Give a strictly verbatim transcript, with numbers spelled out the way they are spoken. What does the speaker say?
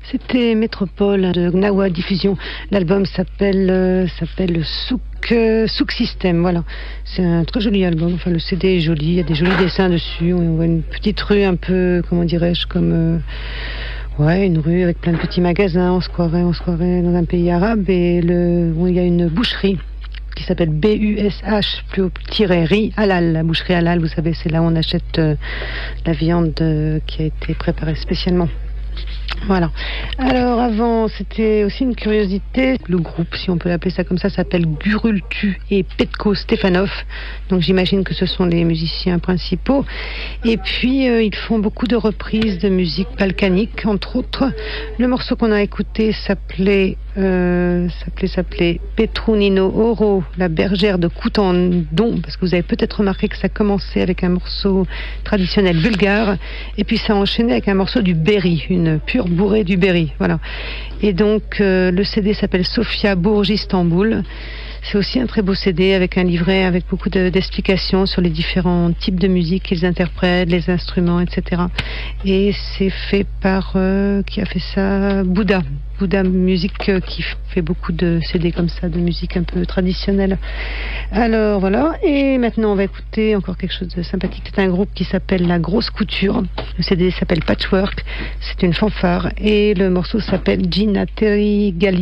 C'était Métropole de Gnawa Diffusion. L'album s'appelle euh, s'appelle Souk euh, Souk System. Voilà, c'est un très joli album. Enfin, le C D est joli. Il y a des jolis dessins dessus. On voit une petite rue un peu, comment dirais-je, comme euh, ouais, une rue avec plein de petits magasins. On se croirait, on se croirait dans un pays arabe. Et le, bon, il y a une boucherie qui s'appelle B U S H plus au tiret riz halal. La boucherie halal, vous savez, c'est là où on achète euh, la viande euh, qui a été préparée spécialement. Voilà. Alors avant, c'était aussi une curiosité. Le groupe, si on peut l'appeler ça comme ça, s'appelle Gurultu et Petko Stefanov. Donc j'imagine que ce sont les musiciens principaux. Et puis euh, ils font beaucoup de reprises de musique balkanique, entre autres. Le morceau qu'on a écouté s'appelait euh, s'appelait s'appelait Petrunino Oro, la bergère de Coutandon, parce que vous avez peut-être remarqué que ça commençait avec un morceau traditionnel bulgare, et puis ça enchaînait avec un morceau du Berry, une pure bourrée du Berry, voilà. Et donc euh, le C D s'appelle Sofia Bourg Istanbul. C'est aussi un très beau C D avec un livret avec beaucoup de, d'explications sur les différents types de musique qu'ils interprètent, les instruments, et cetera. Et c'est fait par euh, qui a fait ça, Bouddha. Bouddha Musique euh, qui fait beaucoup de C D comme ça, de musique un peu traditionnelle. Alors voilà, et maintenant on va écouter encore quelque chose de sympathique. C'est un groupe qui s'appelle La Grosse Couture. Le C D s'appelle Patchwork. C'est une fanfare et le morceau s'appelle Gina Terry Gali.